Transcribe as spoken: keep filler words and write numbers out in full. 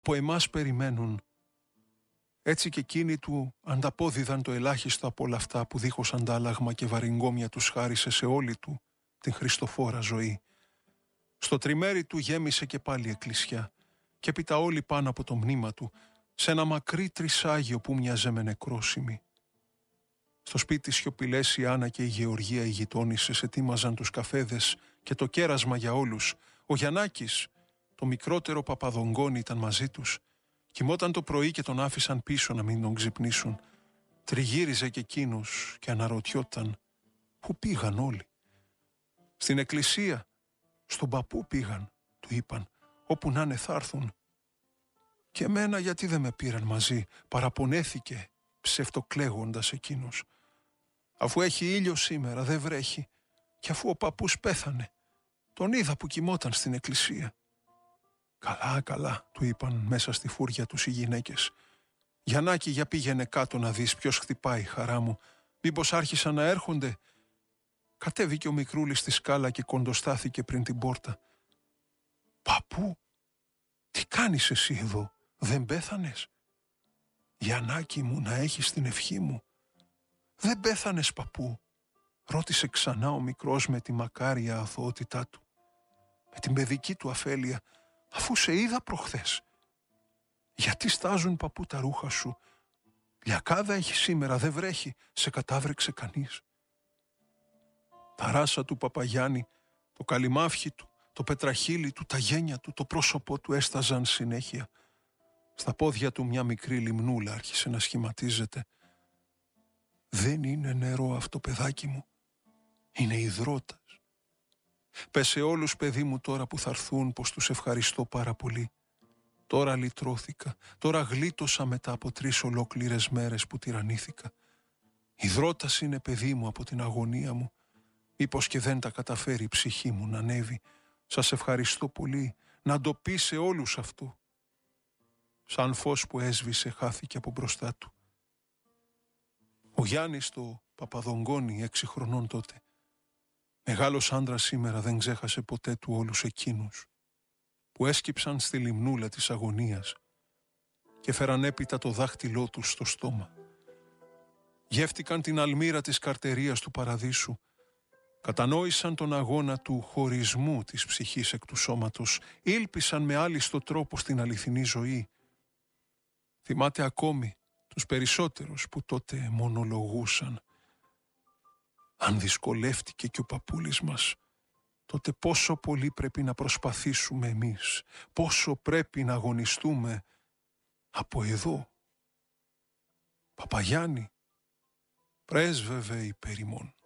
από εμάς περιμένουν. Έτσι και εκείνοι του ανταπόδιδαν το ελάχιστο από όλα αυτά που δίχως αντάλλαγμα και βαριγκόμια τους χάρισε σε όλη του την χριστοφόρα ζωή. Στο τριμέρι του γέμισε και πάλι εκκλησιά και έπειτα όλοι πάνω από το μνήμα του σε ένα μακρύ τρισάγιο που μοιάζε με νεκρόσιμη. Στο σπίτι σιωπηλές η Άννα και η Γεωργία οι γειτόνισσες ετοίμαζαν τους καφέδες και το κέρασμα για όλους. Ο Γιαννάκης, το μικρότερο Παπαδογκόνη, ήταν μαζί τους. Κοιμόταν το πρωί και τον άφησαν πίσω να μην τον ξυπνήσουν. Τριγύριζε και εκείνος και αναρωτιόταν πού πήγαν όλοι. Στην εκκλησία, στον παππού πήγαν, του είπαν, όπου να είναι θα έρθουν. Και εμένα γιατί δεν με πήραν μαζί, παραπονέθηκε ψευτοκλαίγοντας εκείνος. Αφού έχει ήλιο σήμερα δεν βρέχει και αφού ο παππούς πέθανε, τον είδα που κοιμόταν στην εκκλησία. Καλά, καλά, του είπαν μέσα στη φούρια τους οι γυναίκες. Γιαννάκη, για πήγαινε κάτω να δεις ποιος χτυπάει, χαρά μου. Μήπως άρχισαν να έρχονται. Κατέβηκε ο μικρούλης στη σκάλα και κοντοστάθηκε πριν την πόρτα. Παππού, τι κάνεις εσύ εδώ, δεν πέθανες? Γιαννάκη μου, να έχεις την ευχή μου. Δεν πέθανες, παππού, ρώτησε ξανά ο μικρός με τη μακάρια αθωότητά του. Με την παιδική του αφέλεια, αφού σε είδα προχθές. Γιατί στάζουν, παππού, τα ρούχα σου? Λιακάδα έχει σήμερα, δεν βρέχει, σε κατάβρεξε κανείς. Τα ράσα του Παπαγιάννη, το καλυμάφι του, το πετραχύλι του, τα γένια του, το πρόσωπό του έσταζαν συνέχεια. Στα πόδια του μια μικρή λιμνούλα άρχισε να σχηματίζεται. Δεν είναι νερό αυτό, παιδάκι μου, είναι υδρότας. Πες σε όλους, παιδί μου, τώρα που θα έρθουν, πως τους ευχαριστώ πάρα πολύ. Τώρα λυτρώθηκα, τώρα γλίτωσα μετά από τρεις ολόκληρες μέρες που τυραννήθηκα. Υδρότας είναι, παιδί μου, από την αγωνία μου. Μήπως και δεν τα καταφέρει η ψυχή μου να ανέβει. Σας ευχαριστώ πολύ, να το πει σε όλους αυτού. Σαν φως που έσβησε χάθηκε από μπροστά του. Ο Γιάννης το Παπαδογκόνη, έξι χρονών τότε, μεγάλος άντρας σήμερα, δεν ξέχασε ποτέ του όλους εκείνους που έσκυψαν στη λιμνούλα της αγωνίας και φέραν έπειτα το δάχτυλό τους στο στόμα. Γεύτηκαν την αλμύρα της καρτερίας του παραδείσου, κατανόησαν τον αγώνα του χωρισμού της ψυχής εκ του σώματος, ήλπισαν με άλιστο τρόπο στην αληθινή ζωή. Θυμάται ακόμη τους περισσότερους που τότε μονολογούσαν. Αν δυσκολεύτηκε και ο παππούλης μας, τότε πόσο πολύ πρέπει να προσπαθήσουμε εμείς, πόσο πρέπει να αγωνιστούμε από εδώ. Παπαγιάννη, πρέσβευε υπέρ ημών.